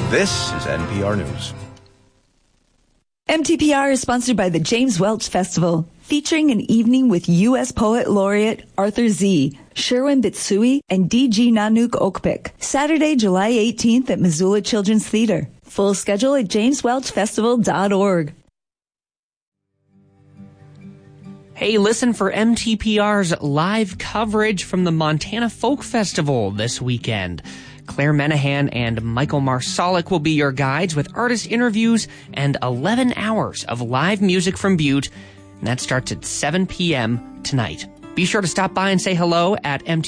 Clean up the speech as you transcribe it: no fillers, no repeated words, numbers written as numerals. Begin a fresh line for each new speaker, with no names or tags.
This is NPR News.
MTPR is sponsored by the James Welch Festival, featuring an evening with U.S. Poet Laureate Arthur Z., Sherwin Bitsui, and D.G. Nanook Okpik. Saturday, July 18th at Missoula Children's Theater. Full schedule at jameswelchfestival.org.
Hey, listen for MTPR's live coverage from the Montana Folk Festival this weekend. Claire Menahan and Michael Marsalic will be your guides with artist interviews and 11 hours of live music from Butte. And that starts at 7 p.m. tonight. Be sure to stop by and say hello at MTPR.